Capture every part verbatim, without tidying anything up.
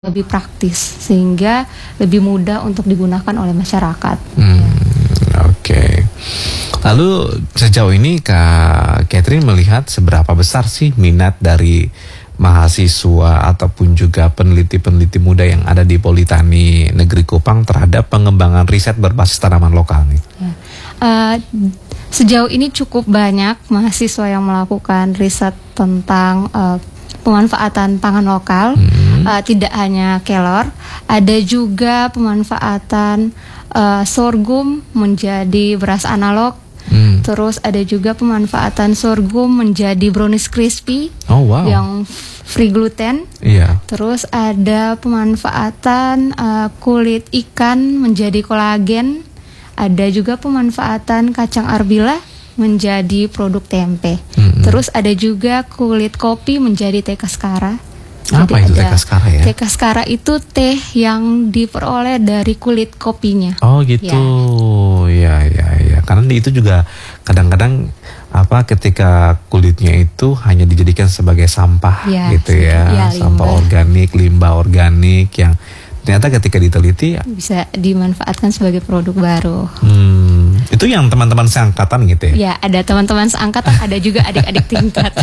lebih praktis sehingga lebih mudah untuk digunakan oleh masyarakat. Hmm, Oke. Okay. Lalu sejauh ini Kak Catherine melihat seberapa besar sih minat dari mahasiswa ataupun juga peneliti-peneliti muda yang ada di Politani Negeri Kupang terhadap pengembangan riset berbasis tanaman lokal nih? Ya. Uh, sejauh ini cukup banyak mahasiswa yang melakukan riset tentang uh, pemanfaatan pangan lokal. Hmm. Uh, tidak hanya kelor, ada juga pemanfaatan uh, sorghum menjadi beras analog. Hmm. Terus ada juga pemanfaatan sorghum menjadi brownies crispy. Oh, wow. Yang free gluten. Iya. Terus ada pemanfaatan uh, kulit ikan menjadi kolagen. Ada juga pemanfaatan kacang arbila menjadi produk tempe. Hmm. Terus ada juga kulit kopi menjadi teh kaskara. Apa Jadi itu teh kaskara ya? Teh kaskara itu teh yang diperoleh dari kulit kopinya. Oh gitu, ya ya ya. Karena itu juga kadang-kadang apa ketika kulitnya itu hanya dijadikan sebagai sampah ya, gitu ya, ya sampah limbah. organik, limbah organik yang ternyata ketika diteliti bisa dimanfaatkan sebagai produk baru. Hmm, itu yang teman-teman seangkatan gitu ya? Ya, ada teman-teman seangkatan, ada juga adik-adik tingkat.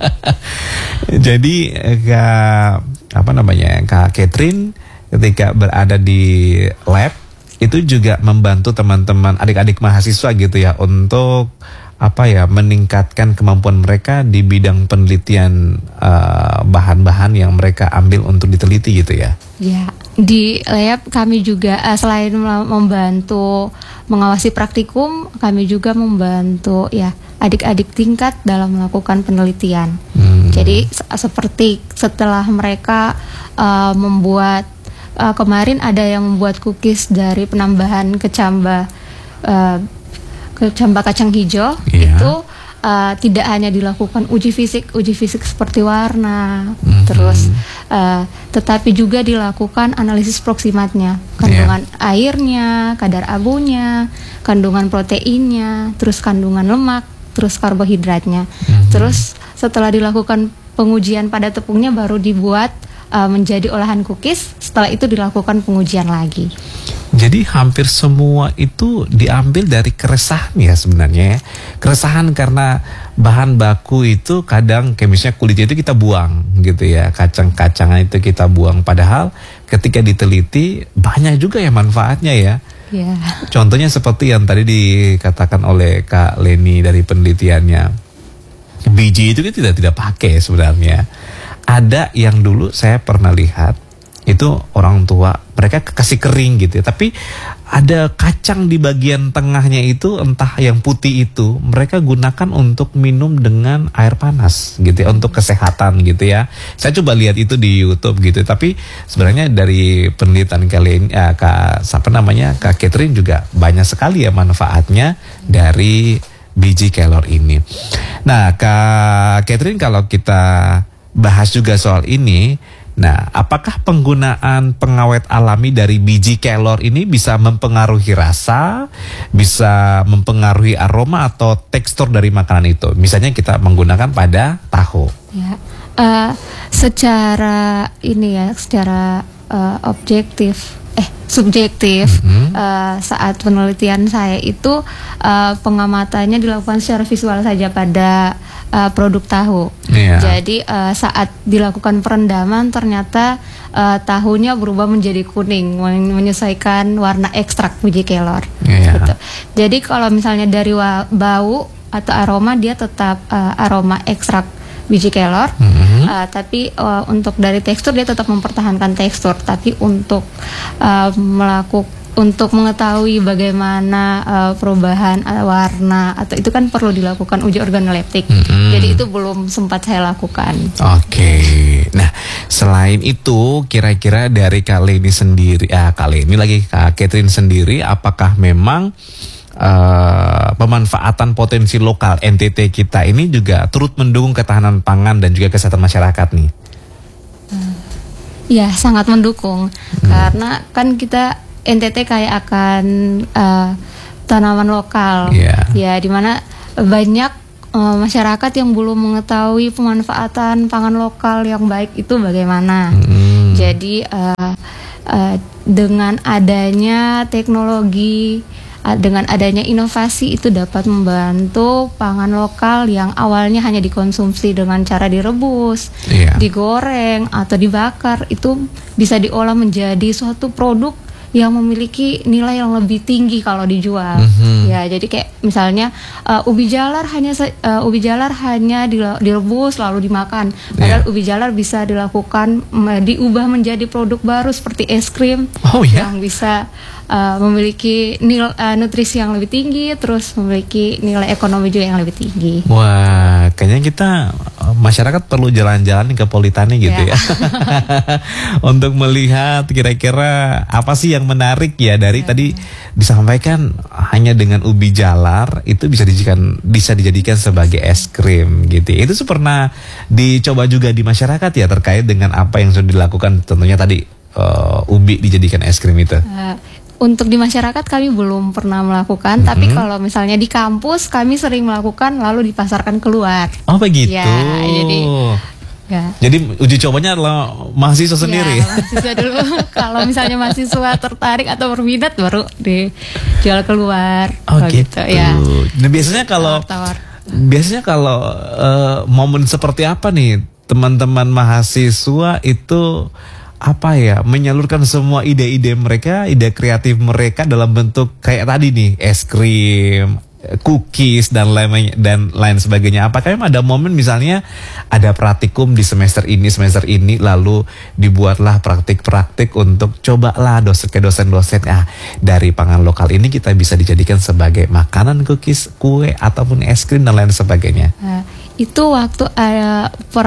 Jadi Kak apa namanya Kak Catherine ketika berada di lab itu juga membantu teman-teman adik-adik mahasiswa gitu ya untuk apa ya meningkatkan kemampuan mereka di bidang penelitian uh, bahan-bahan yang mereka ambil untuk diteliti gitu ya? Ya, di lab kami juga uh, selain membantu mengawasi praktikum, kami juga membantu ya adik-adik tingkat dalam melakukan penelitian. Hmm. Jadi seperti setelah mereka uh, membuat uh, kemarin ada yang membuat cookies dari penambahan kecambah uh, kecambah kacang hijau, yeah. itu uh, tidak hanya dilakukan uji fisik, uji fisik seperti warna, mm-hmm. terus uh, tetapi juga dilakukan analisis proksimatnya, kandungan yeah. airnya, kadar abunya, kandungan proteinnya, terus kandungan lemak, terus karbohidratnya. Mm-hmm. Terus setelah dilakukan pengujian pada tepungnya baru dibuat uh, menjadi olahan cookies. Setelah itu dilakukan pengujian lagi. Jadi hampir semua itu diambil dari keresahan ya sebenarnya ya. Keresahan karena bahan baku itu kadang kayak misalnya kulitnya itu kita buang gitu ya. Kacang-kacangan itu kita buang. Padahal ketika diteliti banyak juga ya manfaatnya ya. Yeah. Contohnya seperti yang tadi dikatakan oleh Kak Leni dari penelitiannya. Biji itu kita tidak, tidak pakai sebenarnya. Ada yang dulu saya pernah lihat itu orang tua mereka kasih kering gitu ya, tapi ada kacang di bagian tengahnya itu entah yang putih itu mereka gunakan untuk minum dengan air panas gitu ya, untuk kesehatan gitu ya. Saya coba lihat itu di YouTube gitu, tapi sebenarnya dari penelitian kalian ya, Kak siapa namanya Kak Catherine juga banyak sekali ya manfaatnya dari biji kelor ini. Nah Kak Catherine, kalau kita bahas juga soal ini, nah, apakah penggunaan pengawet alami dari biji kelor ini bisa mempengaruhi rasa, bisa mempengaruhi aroma atau tekstur dari makanan itu? Misalnya kita menggunakan pada tahu. Ya, uh, secara ini ya, secara uh, objektif, eh subjektif, mm-hmm. uh, saat penelitian saya itu uh, pengamatannya dilakukan secara visual saja pada Uh, produk tahu. Yeah. Jadi uh, saat dilakukan perendaman ternyata uh, tahunya berubah menjadi kuning, menyesuaikan warna ekstrak biji kelor. Yeah. Gitu. Jadi kalau misalnya dari wa- bau atau aroma dia tetap uh, aroma ekstrak biji kelor, mm-hmm. uh, tapi uh, untuk dari tekstur dia tetap mempertahankan tekstur. Tapi untuk uh, melakukan untuk mengetahui bagaimana uh, perubahan uh, warna atau itu kan perlu dilakukan uji organoleptik. Mm-hmm. Jadi itu belum sempat saya lakukan. Oke. Okay. Nah, selain itu kira-kira dari Kak Leni sendiri, ah Kak Leni lagi Kak Catherine sendiri, apakah memang uh, pemanfaatan potensi lokal N T T kita ini juga turut mendukung ketahanan pangan dan juga kesehatan masyarakat nih? Uh, ya, sangat mendukung. Hmm. Karena kan kita N T T kayak akan uh, tanaman lokal, yeah. ya dimana banyak uh, masyarakat yang belum mengetahui pemanfaatan pangan lokal yang baik itu bagaimana. Mm. Jadi uh, uh, dengan adanya teknologi, uh, dengan adanya inovasi itu dapat membantu pangan lokal yang awalnya hanya dikonsumsi dengan cara direbus, Iya. digoreng atau dibakar, itu bisa diolah menjadi suatu produk yang memiliki nilai yang lebih tinggi kalau dijual. Mhm. Ya, jadi kayak misalnya uh, ubi jalar hanya se- uh, ubi jalar hanya dile- direbus lalu dimakan. Padahal Iya. ubi jalar bisa dilakukan mm, diubah menjadi produk baru seperti es krim Oh ya. yang bisa uh, memiliki nilai uh, nutrisi yang lebih tinggi, terus memiliki nilai ekonomi juga yang lebih tinggi. Wah, kayaknya kita uh, masyarakat perlu jalan-jalan ke Politani gitu ya, Ya. untuk melihat kira-kira apa sih yang menarik ya dari Ya. tadi disampaikan hanya dengan ubi jalar itu bisa dijadikan bisa dijadikan sebagai es krim gitu. Itu tuh pernah dicoba juga di masyarakat ya terkait dengan apa yang sudah dilakukan tentunya tadi uh, ubi dijadikan es krim itu. Uh, Untuk di masyarakat kami belum pernah melakukan, Mm-hmm. tapi kalau misalnya di kampus kami sering melakukan lalu dipasarkan keluar. Oh begitu. Ya, jadi ya. Jadi uji cobanya adalah mahasiswa sendiri. Ya, mahasiswa dulu. Kalau misalnya mahasiswa tertarik atau berminat baru dijual keluar. Oh Kalau gitu. ya. Nah biasanya kalau Tawar-tawar. biasanya kalau eh, momen seperti apa nih teman-teman mahasiswa itu apa ya menyalurkan semua ide-ide mereka, ide kreatif mereka dalam bentuk kayak tadi nih es krim, cookies dan lain dan lain sebagainya. Apakah memang ada momen misalnya ada praktikum di semester ini semester ini lalu dibuatlah praktik-praktik untuk cobalah dosen ke dosen-dosen ah dari pangan lokal ini kita bisa dijadikan sebagai makanan, cookies, kue ataupun es krim dan lain sebagainya. Nah, itu waktu ada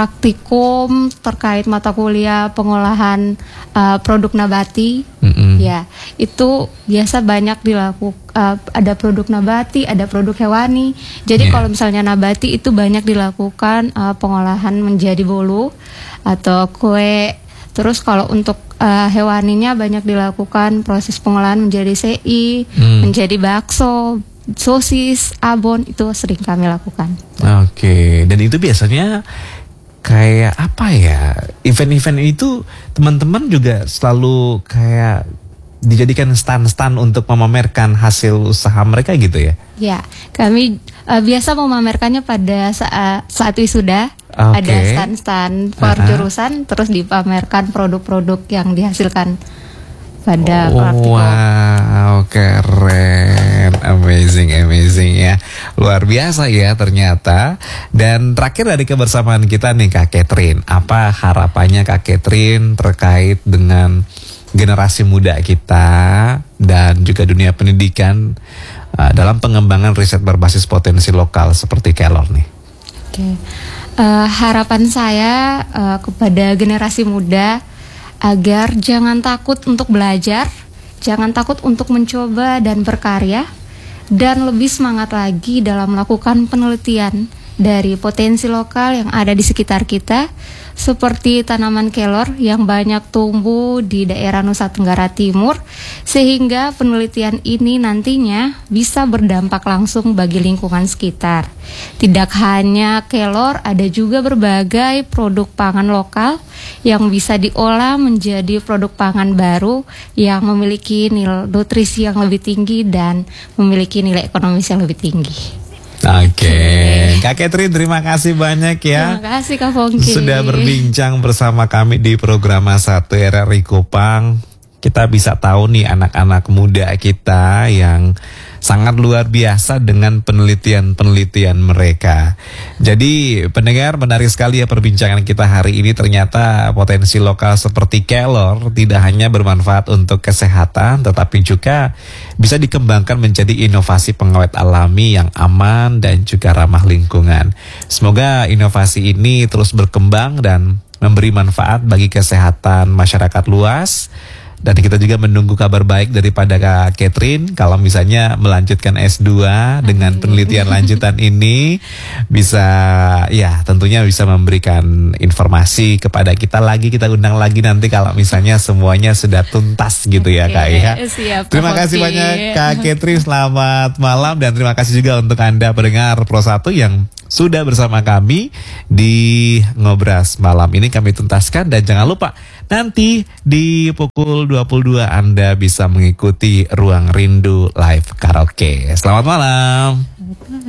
praktikum terkait mata kuliah pengolahan uh, produk nabati. Mm-mm. Ya, itu biasa banyak dilakukan. Uh, ada produk nabati, ada produk hewani. Jadi Yeah. kalau misalnya nabati itu banyak dilakukan uh, pengolahan menjadi bolu atau kue. Terus kalau untuk uh, hewaninya banyak dilakukan proses pengolahan menjadi C I, Hmm. menjadi bakso, sosis, abon, itu sering kami lakukan. Oke, dan itu biasanya kayak apa ya? Event-event itu teman-teman juga selalu kayak dijadikan stand-stand untuk memamerkan hasil usaha mereka gitu ya? Ya, kami uh, biasa memamerkannya pada saat, saat wisuda. Oke. Ada stand-stand per Uh-huh. jurusan, terus dipamerkan produk-produk yang dihasilkan pada Oh, praktikum. wow, keren, amazing, amazing ya, luar biasa ya ternyata. Dan terakhir dari kebersamaan kita nih Kak Catherine, apa harapannya Kak Catherine terkait dengan generasi muda kita dan juga dunia pendidikan uh, dalam pengembangan riset berbasis potensi lokal seperti Kelor nih? Oke, Uh, harapan saya uh, kepada generasi muda agar jangan takut untuk belajar, jangan takut untuk mencoba dan berkarya, dan lebih semangat lagi dalam melakukan penelitian dari potensi lokal yang ada di sekitar kita, seperti tanaman kelor yang banyak tumbuh di daerah Nusa Tenggara Timur, sehingga penelitian ini nantinya bisa berdampak langsung bagi lingkungan sekitar. Tidak hanya kelor, ada juga berbagai produk pangan lokal yang bisa diolah menjadi produk pangan baru yang memiliki nilai nutrisi yang lebih tinggi dan memiliki nilai ekonomis yang lebih tinggi. Oke, Kak Catherine terima kasih banyak ya. Terima kasih Kak Pongki. Sudah berbincang bersama kami di program satu R R I Kupang. Kita bisa tahu nih anak-anak muda kita yang sangat luar biasa dengan penelitian-penelitian mereka. Jadi pendengar, menarik sekali ya perbincangan kita hari ini. Ternyata potensi lokal seperti kelor tidak hanya bermanfaat untuk kesehatan, tetapi juga bisa dikembangkan menjadi inovasi pengawet alami yang aman dan juga ramah lingkungan. Semoga inovasi ini terus berkembang dan memberi manfaat bagi kesehatan masyarakat luas. Dan kita juga menunggu kabar baik daripada Kak Catherine kalau misalnya melanjutkan S dua dengan penelitian lanjutan ini bisa ya tentunya bisa memberikan informasi kepada kita lagi, kita undang lagi nanti kalau misalnya semuanya sudah tuntas gitu ya Kak ya. Siap, Terima Kak kasih Pongki. banyak Kak Catherine, selamat malam dan terima kasih juga untuk Anda pendengar Pro satu yang sudah bersama kami di Ngobras malam ini. Kami tuntaskan dan jangan lupa Nanti di pukul dua puluh dua Anda bisa mengikuti Ruang Rindu Live Karaoke. Selamat malam.